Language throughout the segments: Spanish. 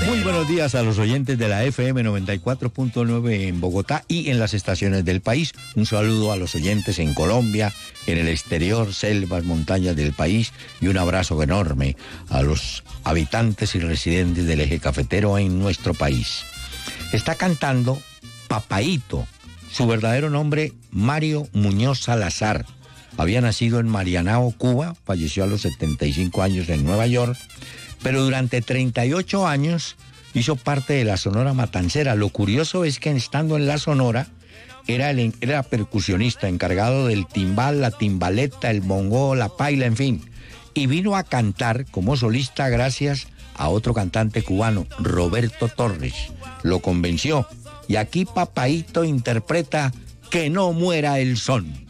Muy buenos días a los oyentes de la FM 94.9 en Bogotá y en las estaciones del país. Un saludo a los oyentes en Colombia, en el exterior, selvas, montañas del país, y un abrazo enorme a los habitantes y residentes del eje cafetero en nuestro país. Está cantando Papaíto. Su verdadero nombre, Mario Muñoz Salazar. Había nacido en Marianao, Cuba, falleció a los 75 años en Nueva York, pero durante 38 años hizo parte de la Sonora Matancera. Lo curioso es que estando en la Sonora, era percusionista, encargado del timbal, la timbaleta, el bongo, la paila, en fin. Y vino a cantar como solista gracias a otro cantante cubano, Roberto Torres. Lo convenció. Y aquí Papaíto interpreta Que no muera el son.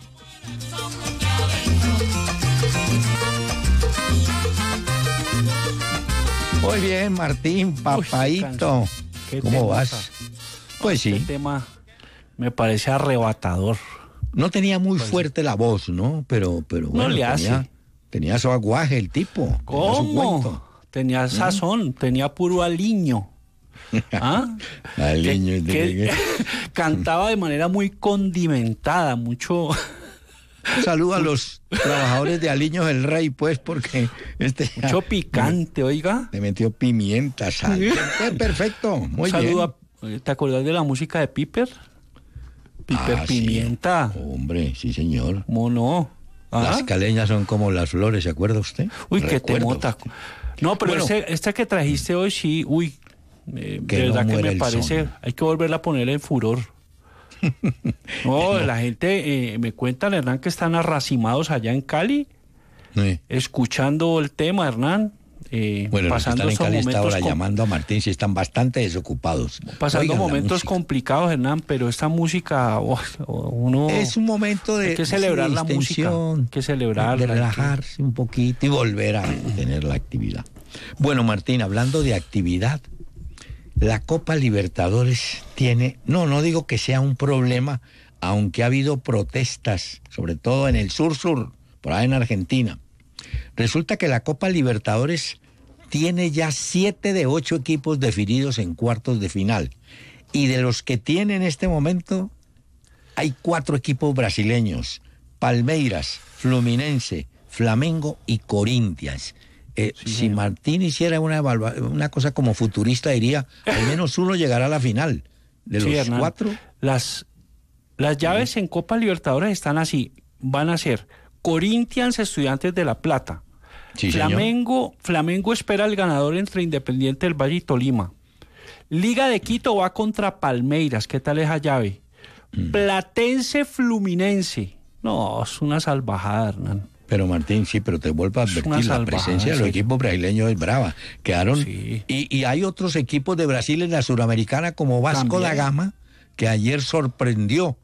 Muy bien, Martín, Papaíto. ¿Cómo vas? Pues sí. Este tema me parece arrebatador. No tenía muy fuerte la voz, ¿no? Pero no bueno, le hace. Tenía su aguaje el tipo. ¿Cómo? Tenía sazón, tenía puro aliño. ¿Ah? Aliño. Que cantaba de manera muy condimentada, mucho... Saludo a los trabajadores de Aliños el Rey, pues, porque mucho picante, oiga. Le metió pimienta, sal. Perfecto, muy Saludo bien. ¿Te acordás de la música de Piper? Piper Pimienta. Sí. Hombre, sí, señor. ¿Cómo no? Las caleñas son como las flores, ¿se acuerda usted? Uy, qué temota. No, pero bueno, esta que trajiste hoy, sí, uy, de verdad que me parece, son. Hay que volverla a poner en furor. No, la gente, me cuentan, Hernán, que están arracimados allá en Cali, escuchando el tema, Hernán. Bueno, pasando los que están en Cali está ahora llamando a Martín, si están bastante desocupados. Pasando momentos complicados, Hernán, pero esta música, uno... Es un momento de... Hay que celebrar la música, hay que celebrar. De relajarse un poquito y volver a tener la actividad. Bueno, Martín, hablando de actividad, la Copa Libertadores tiene... No digo que sea un problema, aunque ha habido protestas, sobre todo en el sur, por ahí en Argentina. Resulta que la Copa Libertadores tiene ya 7 de 8 equipos definidos en cuartos de final. Y de los que tiene en este momento, hay 4 equipos brasileños: Palmeiras, Fluminense, Flamengo y Corinthians. Si Martín hiciera una cosa como futurista, diría, al menos uno llegará a la final. De los Hernán, 4. Las llaves en Copa Libertadores están así. Van a ser Corinthians, Estudiantes de La Plata. Sí, Flamengo espera al ganador entre Independiente del Valle y Tolima. Liga de Quito va contra Palmeiras. ¿Qué tal esa llave? Platense, Fluminense. No, es una salvajada, Hernán. Pero Martín, sí, pero te vuelvo a advertir, la presencia de los equipos brasileños es brava. Quedaron, y hay otros equipos de Brasil en la Suramericana como Vasco da Gama, que ayer sorprendió.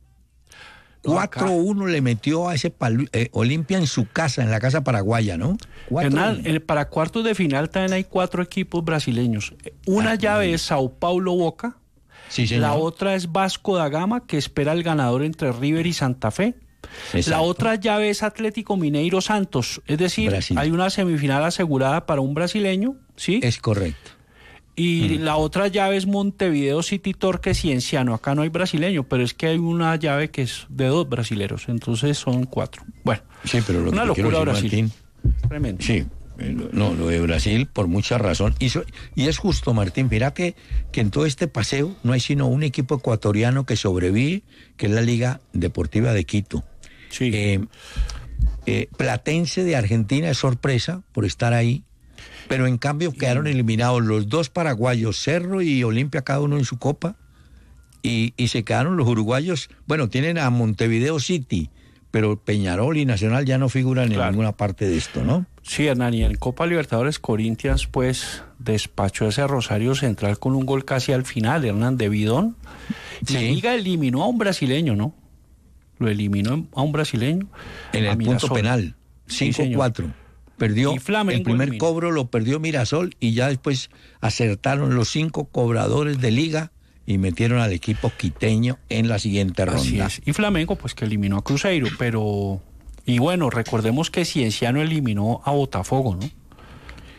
4-1 le metió a ese Olimpia en su casa, en la casa paraguaya, ¿no? Hernán, para cuartos de final también hay 4 equipos brasileños. Una llave es Sao Paulo Boca. Sí, señor. La otra es Vasco da Gama, que espera el ganador entre River y Santa Fe. Exacto. La otra llave es Atlético Mineiro Santos. Es decir, Brasil. Hay una semifinal asegurada para un brasileño, ¿sí? Es correcto. Y la otra llave es Montevideo City Torque Cienciano. Acá no hay brasileño, pero es que hay una llave que es de 2 brasileros, entonces son 4. Bueno, sí, pero lo una que locura decir, Brasil. Martín, tremendo. Sí, no, lo de Brasil por mucha razón. Y es justo, Martín, mira que en todo este paseo no hay sino un equipo ecuatoriano que sobrevive, que es la Liga Deportiva de Quito. Sí. Platense de Argentina es sorpresa por estar ahí, pero en cambio quedaron eliminados los 2 paraguayos, Cerro y Olimpia, cada uno en su copa, y se quedaron los uruguayos. Bueno, tienen a Montevideo City, pero Peñarol y Nacional ya no figuran en ninguna parte de esto, ¿no? Sí, Hernán, y en Copa Libertadores Corinthians pues despachó ese Rosario Central con un gol casi al final, Hernán, de Bidón. Sí. La Liga eliminó a un brasileño, ¿no? Lo eliminó a un brasileño. En el punto penal, 5-4. Perdió el primer cobro, lo perdió Mirasol, y ya después acertaron los 5 cobradores de Liga y metieron al equipo quiteño en la siguiente ronda. Así es. Y Flamengo pues que eliminó a Cruzeiro, pero... Y bueno, recordemos que Cienciano eliminó a Botafogo, ¿no?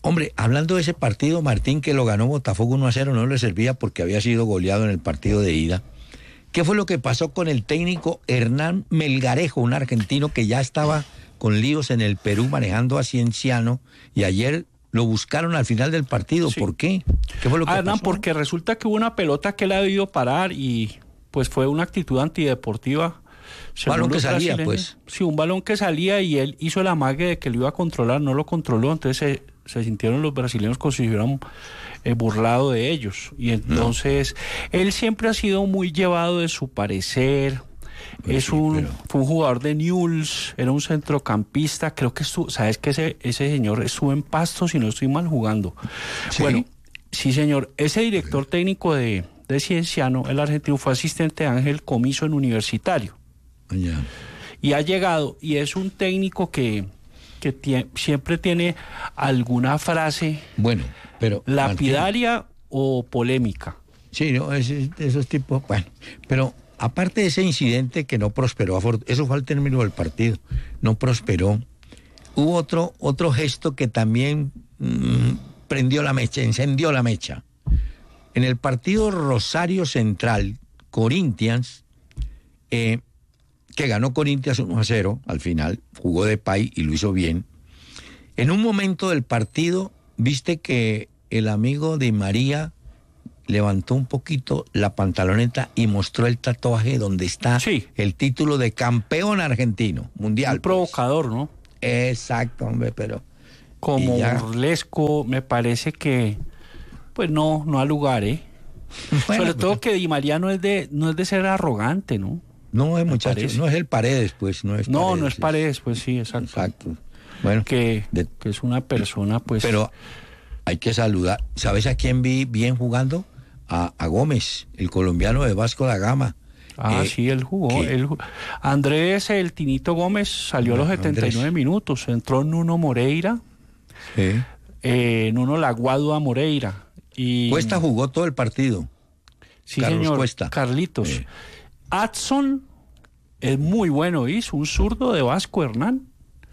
Hombre, hablando de ese partido, Martín, que lo ganó Botafogo 1-0, no le servía porque había sido goleado en el partido de ida. ¿Qué fue lo que pasó con el técnico Hernán Melgarejo, un argentino que ya estaba con líos en el Perú manejando a Cienciano, y ayer lo buscaron al final del partido? Sí. ¿Por qué? ¿Qué fue lo que Hernán, pasó? Porque resulta que hubo una pelota que él ha debido parar y pues fue una actitud antideportiva. Un balón que salía, pues. Sí, un balón que salía y él hizo el amague de que lo iba a controlar, no lo controló, entonces se sintieron los brasileños como si se hubieran burlado de ellos. Y entonces él siempre ha sido muy llevado de su parecer. Pues fue un jugador de Newell's, era un centrocampista, creo que sabes que ese señor estuvo en Pasto, si no estoy mal, jugando. ¿Sí? Bueno, sí señor, ese director técnico de Cienciano, el argentino, fue asistente de Ángel Comiso en Universitario. Yeah. Y ha llegado, y es un técnico que siempre tiene alguna frase, bueno, pero lapidaria, Martín, o polémica. Sí, no, esos tipos, bueno, pero aparte de ese incidente que no prosperó, eso fue al término del partido, no prosperó, hubo otro gesto que también prendió la mecha, encendió la mecha. En el partido Rosario Central, Corinthians, que ganó Corinthians 1-0 al final, jugó Depay y lo hizo bien. En un momento del partido, viste que el amigo de María levantó un poquito la pantaloneta y mostró el tatuaje donde está el título de campeón argentino, mundial. Un provocador, ¿no? Exacto, hombre, pero... Como burlesco, me parece que, pues no ha lugar, ¿eh? Bueno, sobre todo que Di María no es de ser arrogante, ¿no? No es muchacho, no es el Paredes, pues, no es Paredes. No es Paredes, pues sí, exacto. Exacto. Bueno, que es una persona, pues... Pero hay que saludar. ¿Sabes a quién vi bien jugando? A Gómez, el colombiano de Vasco da Gama. Sí, él jugó. Andrés, el Tinito Gómez, salió a los 79 minutos. Entró Nuno Moreira, Nuno Laguadua Moreira. Y Cuesta jugó todo el partido. Sí, Carlos señor. Cuesta. Carlitos. Adson es muy bueno, hizo un zurdo de Vasco Hernán.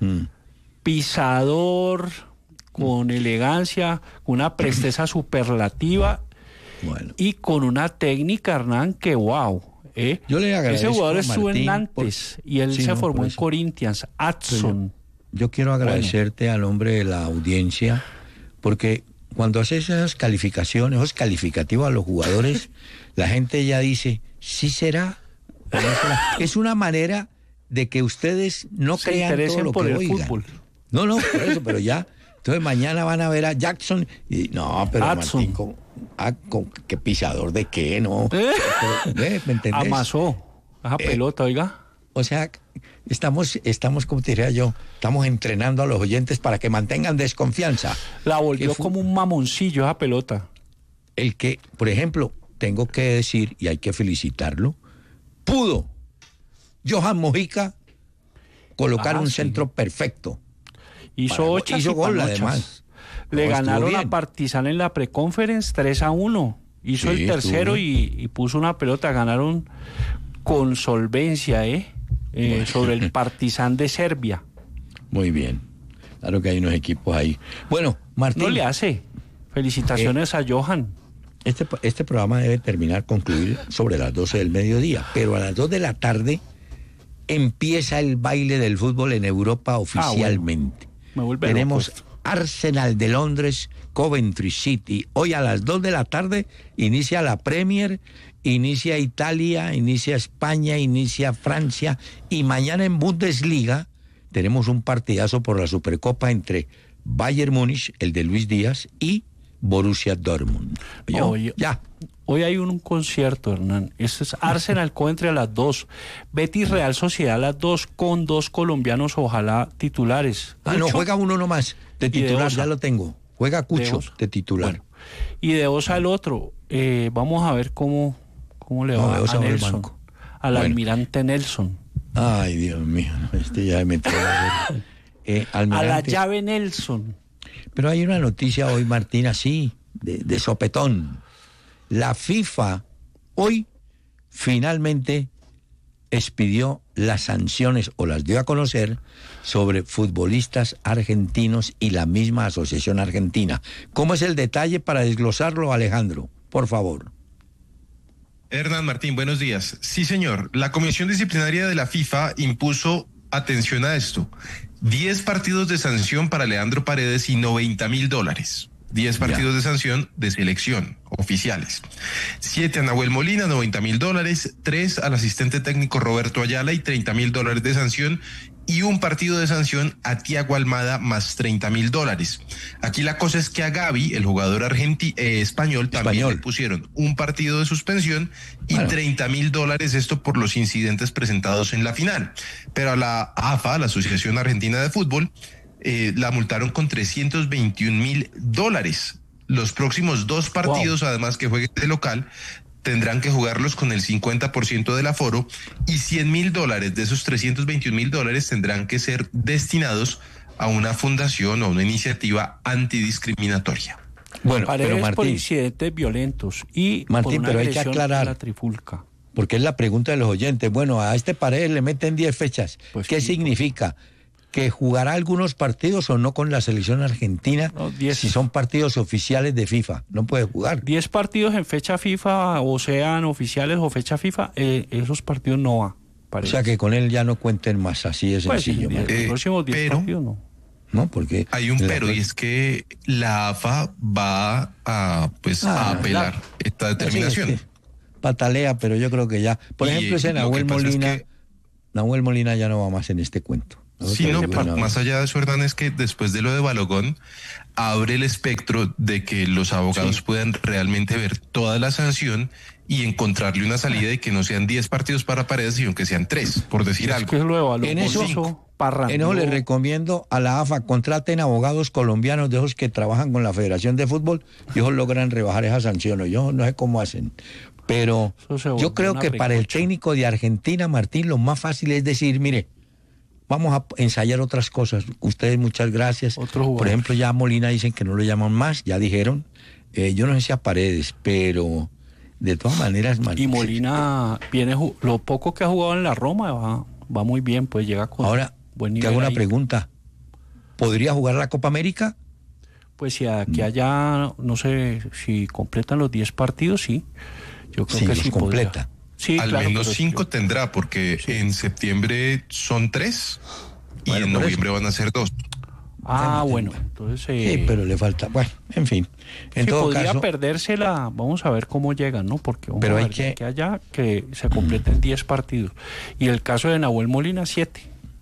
Pisador, con elegancia, con una presteza superlativa, y con una técnica, Hernán, que wow. Yo le agradezco. Ese jugador estuvo en Nantes y él se formó en Corinthians. Adson. Yo quiero agradecerte al nombre de la audiencia, porque cuando haces esas calificaciones, esos calificativos a los jugadores, la gente ya dice, ¿sí será? ¿O no será? Es una manera de que ustedes no crean todo lo por que el oigan. Fútbol. No, por eso, pero ya. Entonces mañana van a ver a Jackson y no, pero Adson. Martín, ¿qué pisador de qué? No. Pero, ¿me entendés? Amasó esa pelota, oiga. O sea, estamos, como te diría yo, estamos entrenando a los oyentes para que mantengan desconfianza. La volvió como un mamoncillo esa pelota. El que, por ejemplo, tengo que decir, y hay que felicitarlo, pudo Johan Mojica colocar un centro perfecto. Hizo 8 gol, además. Le ganaron a Partizan en la Preconference 3-1. Hizo el tercero y puso una pelota. Ganaron con solvencia, sobre el Partizan de Serbia. Muy bien. Claro que hay unos equipos ahí. Bueno, Martín. No le hace. Felicitaciones a Johan. Este programa debe concluir sobre las 12 del mediodía, pero a las 2 de la tarde empieza el baile del fútbol en Europa oficialmente. Tenemos Arsenal de Londres, Coventry City. Hoy a las 2 de la tarde inicia la Premier, inicia Italia, inicia España, inicia Francia, y mañana en Bundesliga tenemos un partidazo por la Supercopa entre Bayern Múnich, el de Luis Díaz, y Borussia Dortmund. Hoy hay un concierto, Hernán. Este es Arsenal Coventry a las 2. Betis Real Sociedad a las 2, con 2 colombianos, ojalá titulares. No, juega uno nomás de titular, ya lo tengo. Juega Cucho de titular. Bueno, y de Osa al otro. Vamos a ver cómo le va a Nelson. Al almirante Nelson. Ay, Dios mío, ya me metió a la llave Nelson. Pero hay una noticia hoy, Martín, así, de sopetón. La FIFA hoy finalmente expidió las sanciones o las dio a conocer sobre futbolistas argentinos y la misma Asociación Argentina. ¿Cómo es el detalle para desglosarlo, Alejandro? Por favor. Hernán Martín, buenos días. Sí, señor. La Comisión Disciplinaria de la FIFA impuso, atención a esto, 10 partidos de sanción para Leandro Paredes y $90.000. 10 partidos de sanción de selección oficiales. 7 a Nahuel Molina, $90.000. 3 al asistente técnico Roberto Ayala y $30.000 de sanción. Y un partido de sanción a Thiago Almada más $30.000. Aquí la cosa es que a Gavi, el jugador español, también le pusieron un partido de suspensión y $30.000, esto por los incidentes presentados en la final. Pero a la AFA, la Asociación Argentina de Fútbol, la multaron con $321.000. Los próximos 2 partidos, además que juegue de local, tendrán que jugarlos con el 50% del aforo y $100.000 de esos $321.000 tendrán que ser destinados a una fundación o una iniciativa antidiscriminatoria. Bueno, pero Martín, por incidentes violentos y Martín, por una pero hay que agresión aclarar a la trifulca. Porque es la pregunta de los oyentes. Bueno, a este Paredes le meten 10 fechas. Pues ¿qué significa? ¿Que jugará algunos partidos o no con la selección argentina? No, 10. Si son partidos oficiales de FIFA, no puede jugar. 10 partidos en fecha FIFA, o sean oficiales o fecha FIFA, esos partidos no va. O sea que con él ya no cuenten más, así es sencillo. Los próximos 10 partidos no. No, porque hay un pero, y es que la AFA va a apelar esta determinación. Sí, patalea, pero yo creo que ya. Por ejemplo, ese Nahuel Molina, Nahuel Molina ya no va más en este cuento. Sí, no, más allá de eso, Hernán, es que después de lo de Balogun, abre el espectro de que los abogados puedan realmente ver toda la sanción y encontrarle una salida de que no sean 10 partidos para Paredes, sino que sean 3, por decir algo. Que es lo de Balogun. En eso les recomiendo a la AFA, contraten abogados colombianos de esos que trabajan con la Federación de Fútbol y ellos logran rebajar esa sanción. Yo no sé cómo hacen. Pero yo creo que para el técnico de Argentina, Martín, lo más fácil es decir, mire, vamos a ensayar otras cosas. Ustedes, muchas gracias. Por ejemplo, ya a Molina dicen que no lo llaman más, ya dijeron. Yo no sé si a Paredes, pero de todas maneras... Y Molina viene, lo poco que ha jugado en la Roma va muy bien, pues llega con buen nivel. Te hago una ahí. Pregunta. ¿Podría jugar la Copa América? Pues si aquí allá, no sé, si completan los 10 partidos, sí. Yo creo que sí completa. Podría. Sí, al menos 5 tendrá, porque en septiembre son 3 y en noviembre van a ser 2. Bueno, entonces... sí, pero le falta... Bueno, en fin. En todo podría caso, perdérsela, vamos a ver cómo llegan, ¿no? Porque pero hay que allá que se completen 10 partidos. Y el caso de Nahuel Molina, 7.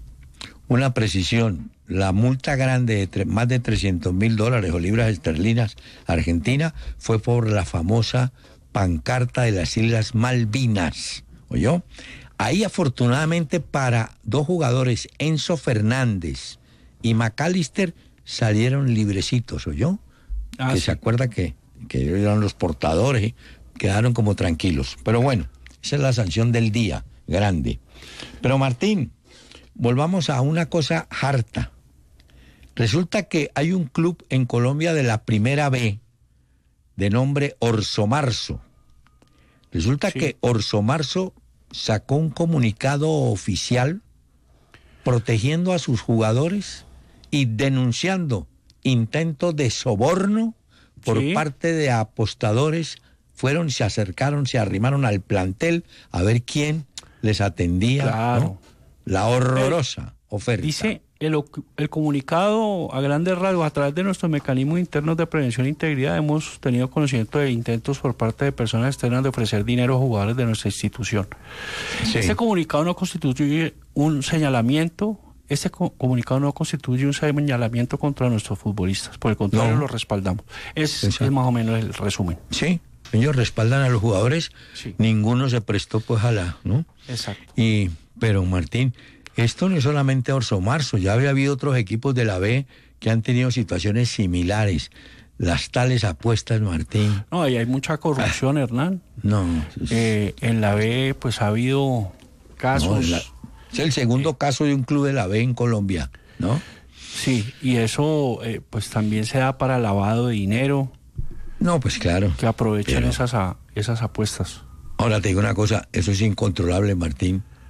Una precisión. La multa grande de más de $300.000 o libras esterlinas argentina fue por la famosa pancarta de las Islas Malvinas, ¿oyó? Ahí afortunadamente para 2 jugadores, Enzo Fernández y McAllister, salieron librecitos, ¿oyó? Que se acuerda que eran los portadores y quedaron como tranquilos. Pero bueno, esa es la sanción del día, grande. Pero Martín, volvamos a una cosa harta. Resulta que hay un club en Colombia de la Primera B, de nombre Orso Marzo. Resulta que Orso Marzo sacó un comunicado oficial protegiendo a sus jugadores y denunciando intentos de soborno por parte de apostadores. Fueron, se acercaron, se arrimaron al plantel a ver quién les atendía, ¿no? La horrorosa oferta. Dice el comunicado a grandes rasgos: a través de nuestros mecanismos internos de prevención e integridad hemos tenido conocimiento de intentos por parte de personas externas de ofrecer dinero a jugadores de nuestra institución. Este comunicado no constituye un señalamiento. Este comunicado no constituye un señalamiento contra nuestros futbolistas. Por el contrario, lo respaldamos. Es más o menos el resumen. Sí, ellos respaldan a los jugadores. Sí. Ninguno se prestó pues a la, ¿no? Exacto. Pero Martín, esto no es solamente Orso Marzo, ya había habido otros equipos de la B que han tenido situaciones similares. Las tales apuestas, Martín. No, y hay mucha corrupción, Hernán. No. En la B, pues ha habido casos. Es el segundo caso de un club de la B en Colombia, ¿no? Sí, y eso pues también se da para lavado de dinero. No, pues claro. Que aprovechan esas apuestas. Ahora te digo una cosa, eso es incontrolable, Martín.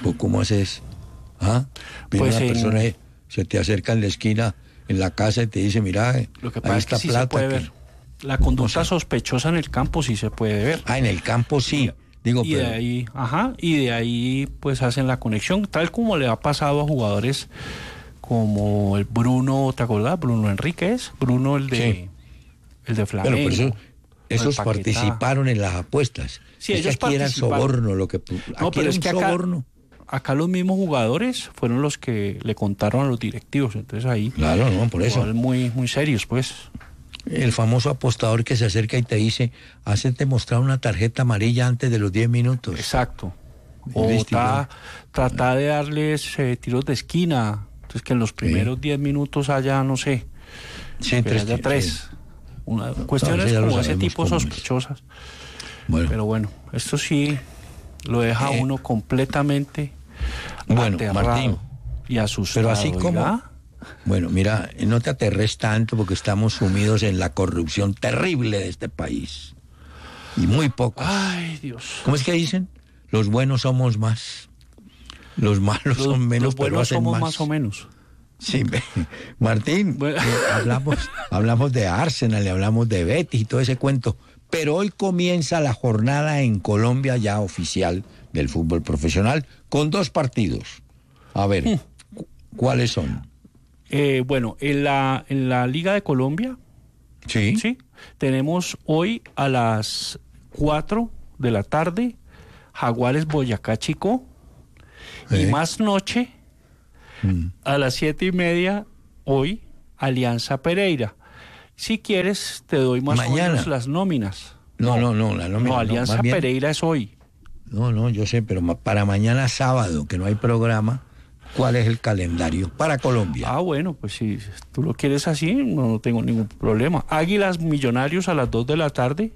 ¿Vos cómo haces? ¿Ah? Viene Pues una persona, se te acerca en la esquina, en la casa, y te dice, mira, lo que pasa ahí es que está sí plata. se puede ver. La conducta sospechosa en el campo sí se puede ver. En el campo sí. Digo, y de ahí pues hacen la conexión, tal como le ha pasado a jugadores como el Bruno, ¿te acordás? Bruno Enríquez, Bruno el de Flamengo. Bueno, por eso esos participaron en las apuestas. Sí, ellos aquí era soborno lo que no, pero es que acá los mismos jugadores fueron los que le contaron a los directivos, entonces ahí claro, no, por eso muy muy serios, pues. El famoso apostador que se acerca y te dice, hacete mostrar una tarjeta amarilla antes de los 10 minutos. Exacto. O trata de darles tiros de esquina. Entonces que en los primeros 10 minutos haya, no sé, haya 3. Cuestiones como ese tipo sospechosas. Bueno. Pero bueno, esto sí lo deja uno completamente aterrado, Martín, y asustado. Pero así como... Bueno, mira, no te aterres tanto porque estamos sumidos en la corrupción terrible de este país. Y muy pocos. Ay, Dios. ¿Cómo es que dicen? Los buenos somos más. Los malos son menos, los buenos pero hacen somos más o menos. Sí, Martín, bueno. hablamos de Arsenal, hablamos de Betis y todo ese cuento. Pero hoy comienza la jornada en Colombia ya oficial del fútbol profesional con 2 partidos. A ver, ¿cuáles son? Bueno, en la Liga de Colombia, sí, tenemos hoy a las 4 de la tarde Jaguares Boyacá Chicó, y más noche a las 7:30 hoy Alianza Pereira. Si quieres te doy más o menos las nóminas. No, la nómina. No, Alianza Pereira es hoy. No, yo sé, pero para mañana sábado, que no hay programa, ¿cuál es el calendario para Colombia? Bueno, pues si tú lo quieres así, no tengo ningún problema. Águilas Millonarios a las 2 de la tarde.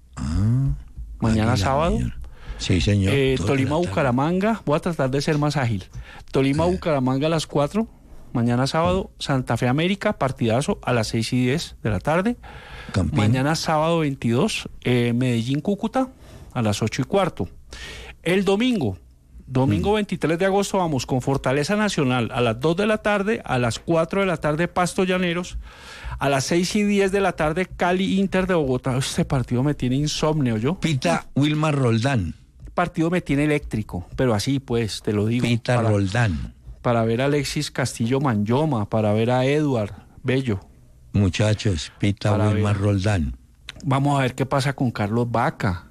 Mañana sábado. Sí, señor. Tolima Bucaramanga, voy a tratar de ser más ágil. Tolima Bucaramanga a las 4, mañana sábado. Santa Fe América, partidazo a las 6:10 de la tarde. Campín. Mañana sábado 22, Medellín Cúcuta a las 8:15. El domingo 23 de agosto vamos con Fortaleza Nacional a las 2 de la tarde, a las 4 de la tarde Pasto Llaneros, a las 6:10 de la tarde Cali Inter de Bogotá. Este partido me tiene insomnio, yo. Pita Wilmar Roldán. Partido me tiene eléctrico, pero así pues, te lo digo. Pita Roldán. Para ver a Alexis Castillo Manyoma, para ver a Eduard Bello. Muchachos, Pita Wilmar Roldán. Vamos a ver qué pasa con Carlos Vaca.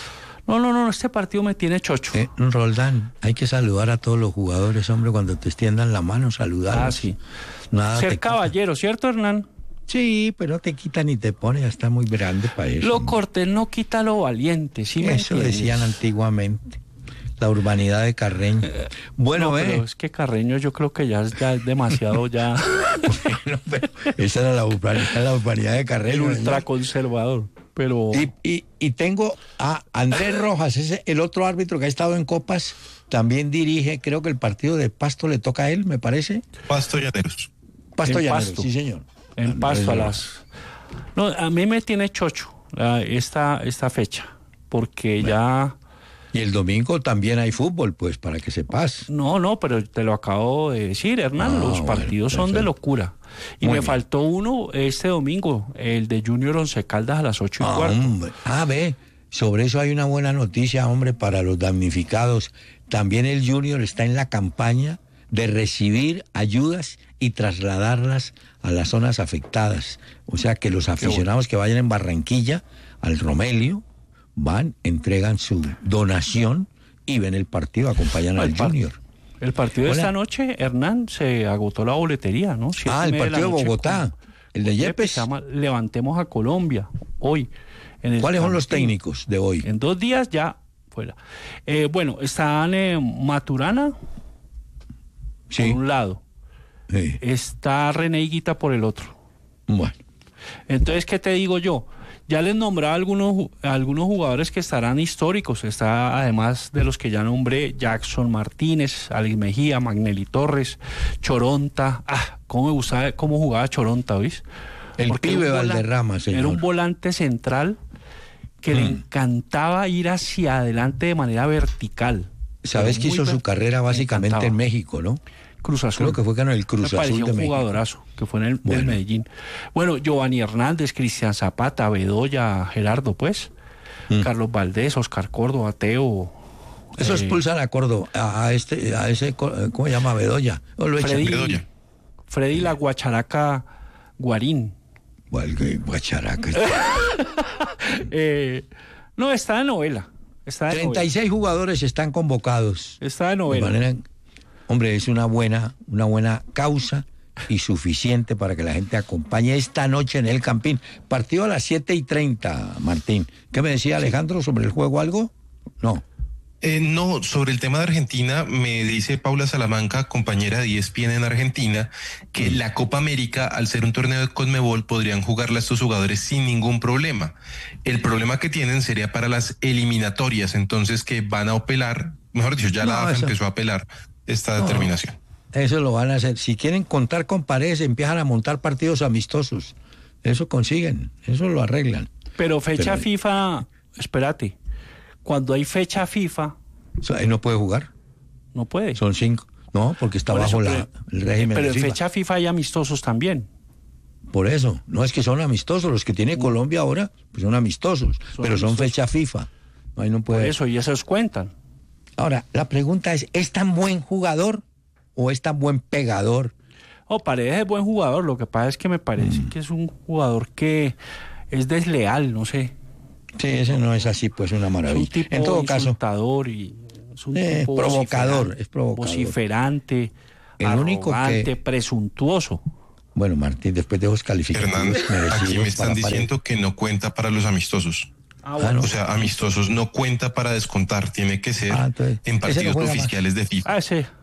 No, este partido me tiene chocho. Roldán, hay que saludar a todos los jugadores, hombre, cuando te extiendan la mano, saludarlos. Sí. Nada ser caballero, ¿cierto, Hernán? Sí, pero te quita ni te pone, ya está muy grande para eso. Lo cortés no quita lo valiente, ¿sí me Eso entiendes? decían antiguamente, la urbanidad de Carreño. Bueno, pero es que Carreño yo creo que ya es demasiado ya... Bueno, pero esa era la urbanidad de Carreño. El ultraconservador. Pero... Y tengo a Andrés Rojas, ese, el otro árbitro que ha estado en Copas, también dirige, creo que el partido de Pasto le toca a él, me parece. Pasto Llaneros. Pasto Llaneros, sí señor. En Pasto a las... No, a mí me tiene chocho esta fecha, porque ya... Y el domingo también hay fútbol, pues, para que sepas. No, pero te lo acabo de decir, Hernán, los partidos son de locura. Y me faltó uno este domingo, el de Junior Once Caldas a las 8:15. Hombre. Ve, sobre eso hay una buena noticia, hombre, para los damnificados. También el Junior está en la campaña de recibir ayudas y trasladarlas a las zonas afectadas. O sea, que los aficionados que vayan en Barranquilla, al Romelio, van, entregan su donación y ven el partido, acompañan al Junior. El partido de esta noche, Hernán, se agotó la boletería, ¿no? El partido de Bogotá, el de Yepes. Se llama Levantemos a Colombia, hoy. ¿Cuáles son los técnicos de hoy? En 2 días ya fuera. Bueno, están Maturana, por un lado. Sí. Está René Higuita por el otro. Bueno. Entonces, ¿qué te digo yo? Ya les nombraba algunos jugadores que estarán históricos. Está, además de los que ya nombré, Jackson Martínez, Alex Mejía, Magnelli Torres, Choronta. Cómo me gustaba cómo jugaba Choronta, ¿oís? El pibe Valderrama, señor. Era un volante central que le encantaba ir hacia adelante de manera vertical. sabes que hizo su carrera básicamente en México, ¿no? Cruz Azul. Creo que fue ganó el Cruz Azul de México. Un jugadorazo, que fue en el Medellín. Bueno, Giovanni Hernández, Cristian Zapata, Bedoya, Gerardo, pues. Carlos Valdés, Oscar Córdoba, Teo. Eso expulsan a Córdoba, a ese, ¿cómo se llama? Bedoya. Bedoya. Freddy la Guacharaca Guarín. Guacharaca. No, está de novela. 36 jugadores están convocados. Está de novela. De manera, hombre, es una buena causa y suficiente para que la gente acompañe esta noche en el Campín. Partido a las 7:30, Martín. ¿Qué me decía Alejandro sobre el juego algo? No. No, sobre el tema de Argentina, me dice Paula Salamanca, compañera de ESPN en Argentina, que la Copa América, al ser un torneo de Conmebol, podrían jugarla estos jugadores sin ningún problema. El problema que tienen sería para las eliminatorias, entonces que van a apelar, mejor dicho, ya la AFA empezó a apelar esta determinación. Eso lo van a hacer. Si quieren contar con Paredes, empiezan a montar partidos amistosos. Eso consiguen, eso lo arreglan. Pero fecha FIFA, espérate. Cuando hay fecha FIFA... ¿Ahí no puede jugar? No puede. Son 5. No, porque está bajo el régimen pero de FIFA. Pero en fecha FIFA hay amistosos también. Por eso. No es que son amistosos. Los que tiene Colombia ahora pues son amistosos. Son fecha FIFA. Ahí no puede. Por eso, y esos cuentan. Ahora, la pregunta ¿es tan buen jugador o es tan buen pegador? Paredes es buen jugador. Lo que pasa es que me parece que es un jugador que es desleal, no sé. Sí, ese no es así, pues una maravilla. Es un tipo en todo caso, y es un tipo provocador, vociferante, el único arrogante, presuntuoso. Bueno, Martín, después de esos calificativos Hernán, aquí me están diciendo que no cuenta para los amistosos. Bueno. O sea, amistosos no cuenta para descontar, tiene que ser en partidos oficiales de FIFA.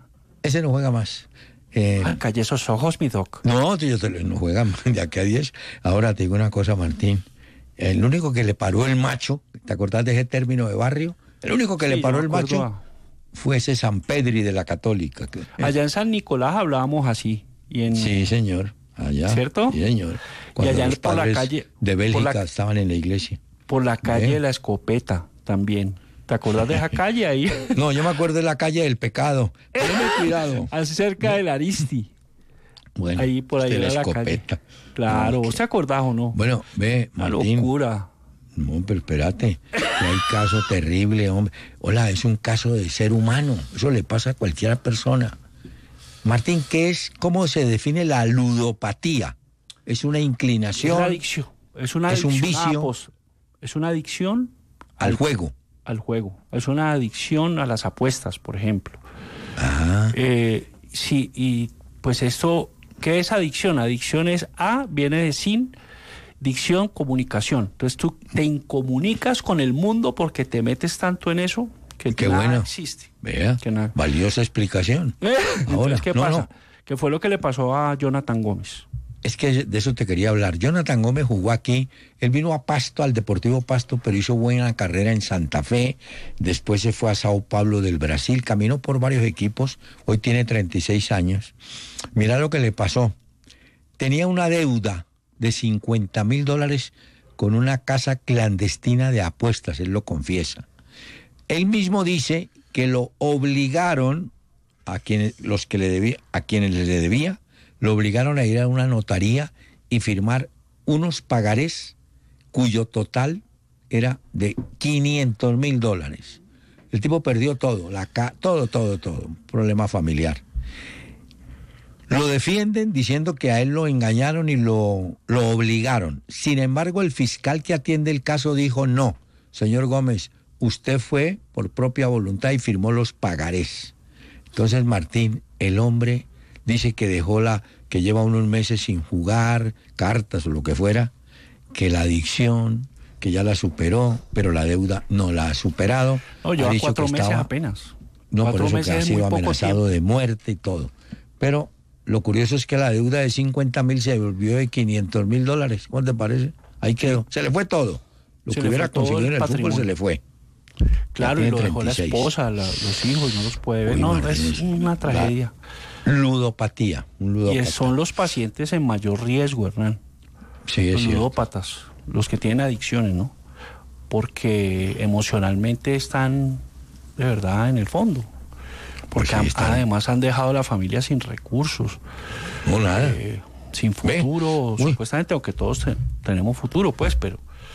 Ese no juega más. Calle esos ojos, mi doc. No juega de aquí a 10. Ahora te digo una cosa, Martín. El único que le paró el macho, ¿te acordás de ese término de barrio? El único que le paró el macho fue ese San Pedri de la Católica. Allá en San Nicolás hablábamos así. Sí, señor. Allá. ¿Cierto? Sí, señor. Cuando y allá por la calle de Bélgica estaban en la iglesia. Por la calle de la Escopeta también. ¿Te acordás de esa calle ahí? No, yo me acuerdo de la calle del Pecado. Tenme cuidado. Cerca del Aristi. Bueno, ahí por ahí la Escopeta. Calle. Claro, ¿vos te acordás o no? Bueno, ve, Martín. Una locura. No, pero espérate, que hay caso terrible, hombre. Hola, es un caso de ser humano. Eso le pasa a cualquier persona. Martín, ¿cómo se define la ludopatía? ¿Es una inclinación? Es una adicción. ¿Es un vicio? Es una adicción al juego. Al juego. Es una adicción a las apuestas, por ejemplo. Ajá. Sí, y pues esto, ¿qué es adicción? Adicción viene de sin, dicción, comunicación. Entonces tú te incomunicas con el mundo porque te metes tanto en eso que nada existe. Vea, valiosa explicación. Ahora, ¿qué pasa? ¿Qué fue lo que le pasó a Jonathan Gómez? Es que de eso te quería hablar. Jonathan Gómez jugó aquí, él vino a Pasto, al Deportivo Pasto, pero hizo buena carrera en Santa Fe, después se fue a Sao Paulo del Brasil, caminó por varios equipos, hoy tiene 36 años. Mira lo que le pasó. Tenía una deuda de $50,000 con una casa clandestina de apuestas, él lo confiesa. Él mismo dice que lo obligaron a quienes le debía, lo obligaron a ir a una notaría y firmar unos pagarés cuyo total era de $500,000. El tipo perdió todo, todo, un problema familiar. Lo defienden diciendo que a él lo engañaron y lo obligaron. Sin embargo, el fiscal que atiende el caso dijo, no, señor Gómez, usted fue por propia voluntad y firmó los pagarés. Entonces, Martín, el hombre dice que que lleva unos meses sin jugar, cartas o lo que fuera, que la adicción, que ya la superó, pero la deuda no la ha superado. No, lleva 4 meses apenas. No, por eso que ha sido amenazado de muerte y todo. Pero lo curioso es que la deuda de $50,000 se volvió de $500,000. ¿Cómo te parece? Ahí quedó. Se le fue todo. Lo que hubiera conseguido en el fútbol se le fue. Claro, y lo dejó la esposa, los hijos, no los puede ver. No, es una tragedia. Ludopatía, un ludópata. Y son los pacientes en mayor riesgo, Hernán. Sí, los ludópatas, los que tienen adicciones, ¿no? Porque emocionalmente están de verdad en el fondo. Porque pues además han dejado a la familia sin recursos. No, nada. Sin futuro, supuestamente, aunque todos tenemos futuro, pues, pero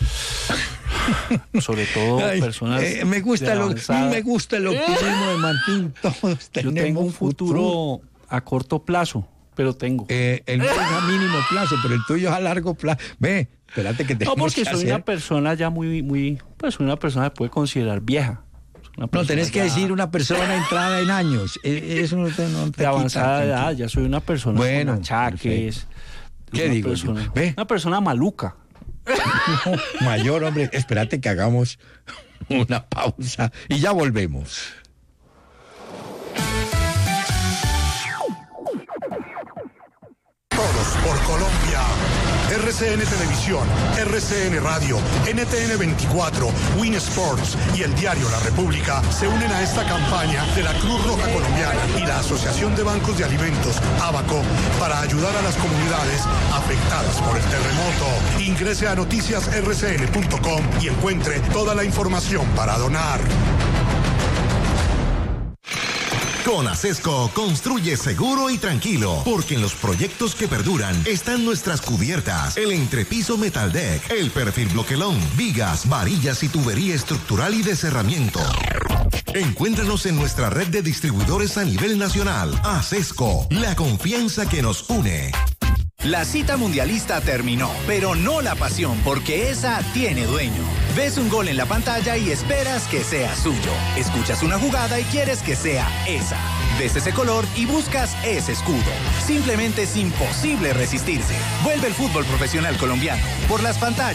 sobre todo personas me gusta el optimismo de Martín. Todos tenemos. Yo tengo un futuro a corto plazo, pero tengo. El mío es a mínimo plazo, pero el tuyo es a largo plazo. Espérate que tenemos porque soy una persona ya muy, pues soy una persona que puede considerar vieja. No, tenés que decir una persona entrada en años. Eso no te de avanzada edad, ya soy una persona con achaques. ¿Qué digo? Una persona maluca. No, mayor, hombre. Espérate que hagamos una pausa y ya volvemos. Todos por Colombia. RCN Televisión, RCN Radio, NTN 24, Win Sports y el diario La República se unen a esta campaña de la Cruz Roja Colombiana y la Asociación de Bancos de Alimentos, ABACO, para ayudar a las comunidades afectadas por el terremoto. Ingrese a noticiasrcn.com y encuentre toda la información para donar. Con Acesco, construye seguro y tranquilo, porque en los proyectos que perduran están nuestras cubiertas, el entrepiso Metal Deck, el perfil bloquelón, vigas, varillas y tubería estructural y de cerramiento. Encuéntranos en nuestra red de distribuidores a nivel nacional. Acesco, la confianza que nos une. La cita mundialista terminó, pero no la pasión, porque esa tiene dueño. Ves un gol en la pantalla y esperas que sea suyo. Escuchas una jugada y quieres que sea esa. Ves ese color y buscas ese escudo. Simplemente es imposible resistirse. Vuelve el fútbol profesional colombiano por las pantallas.